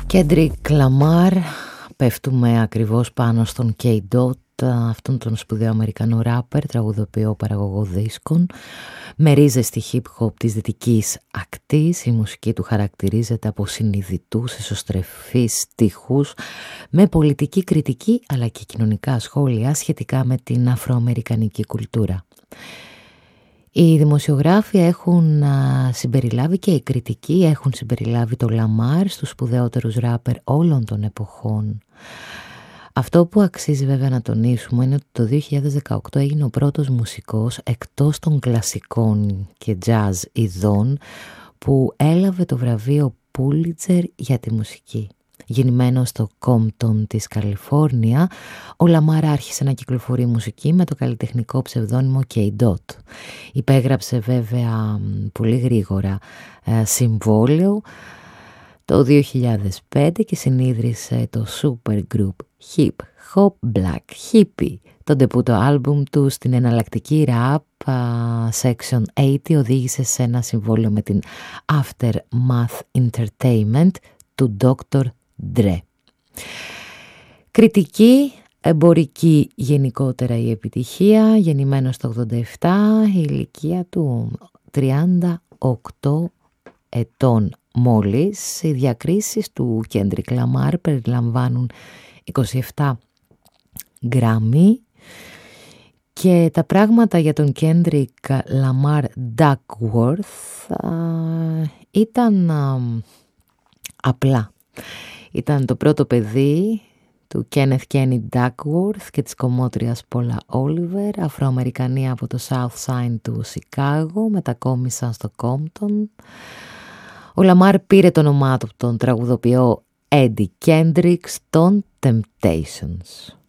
Kendrick Lamar, πέφτουμε ακριβώς πάνω στον K-Dot, αυτόν τον σπουδαίο Αμερικανό ράπερ, τραγουδοποιό, παραγωγό δίσκων, με ρίζες στη hip-hop της δυτικής ακτής. Η μουσική του χαρακτηρίζεται από συνειδητούς, εσωστρεφείς στίχους, με πολιτική κριτική αλλά και κοινωνικά σχόλια σχετικά με την αφροαμερικανική κουλτούρα. Οι δημοσιογράφοι έχουν συμπεριλάβει και οι κριτικοί έχουν συμπεριλάβει το Λαμάρ στους σπουδαιότερους ράπερ όλων των εποχών. Αυτό που αξίζει βέβαια να τονίσουμε είναι ότι το 2018 έγινε ο πρώτος μουσικός εκτός των κλασικών και jazz ειδών που έλαβε το βραβείο Pulitzer για τη μουσική. Γεννημένος στο Κόμπτον της Καλιφόρνια, ο Λαμάρ άρχισε να κυκλοφορεί μουσική με το καλλιτεχνικό ψευδόνυμο K-Dot. Υπέγραψε βέβαια πολύ γρήγορα συμβόλαιο το 2005 και συνίδρυσε το super group Hip Hop Black Hippie. Το ντεπούτο άλμπουμ του στην εναλλακτική rap Section 80 οδήγησε σε ένα συμβόλαιο με την Aftermath Entertainment του Dr. Dre. Κριτική, εμπορική γενικότερα η επιτυχία. Γεννημένος το 87, η ηλικία του 38 ετών μόλις. Οι διακρίσεις του Kendrick Lamar περιλαμβάνουν 27 Grammy και τα πράγματα για τον Kendrick Lamar Duckworth ήταν απλά. Ήταν το πρώτο παιδί του Kenneth Kenny Duckworth και της κομμότριας Paula Oliver, Αφροαμερικανοί από το South Side του Σικάγο, μετακόμισαν στο Compton. Ο Λαμάρ πήρε το όνομά του από τον τραγουδοποιό Eddie Kendricks των Temptations.